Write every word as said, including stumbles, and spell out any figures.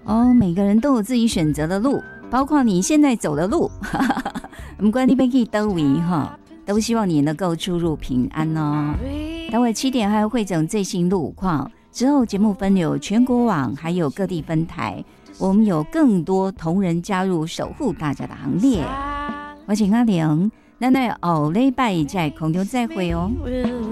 哦，每个人都有自己选择的路，包括你现在走的路，不管你要去哪里哈，都希望你能够出入平安哦。待会七点还有会整最新路况，之后节目分流全国网还有各地分台，我们有更多同仁加入守护大家的行列。我是阿玲，咱们下礼拜在空中再会哦。